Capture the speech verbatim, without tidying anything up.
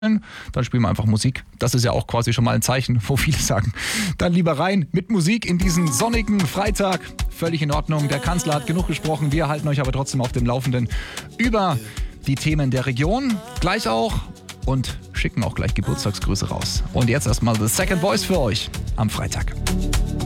Dann spielen wir einfach Musik. Das ist ja auch quasi schon mal ein Zeichen, wo viele sagen, dann lieber rein mit Musik in diesen sonnigen Freitag. Völlig in Ordnung. Der Kanzler hat genug gesprochen. Wir halten euch aber trotzdem auf dem Laufenden über die Themen der Region. Gleich auch und schicken auch gleich Geburtstagsgrüße raus. Und jetzt erstmal The Second Voice für euch am Freitag.